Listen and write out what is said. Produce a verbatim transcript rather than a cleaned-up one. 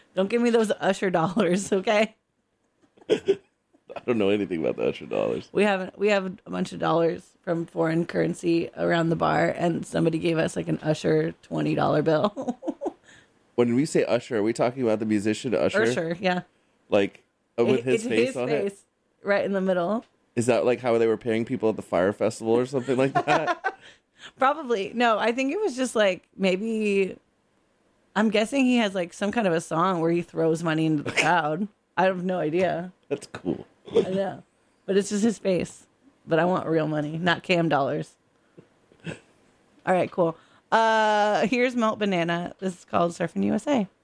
Don't give me those Usher dollars, okay? I don't know anything about the Usher dollars. We have we have a bunch of dollars from foreign currency around the bar, and somebody gave us like an Usher twenty dollar bill. When we say Usher, are we talking about the musician Usher? Usher, yeah. Like uh, with It- his it's face his on face, it? right in the middle. Is that like how they were paying people at the Fire Festival or something like that? Probably. No, I think it was just like maybe I'm guessing he has like some kind of a song where he throws money into the crowd. I have no idea. That's cool. I know. But it's just his face. But I want real money, not cam dollars. All right, cool. Uh here's Melt Banana. This is called Surfing U S A.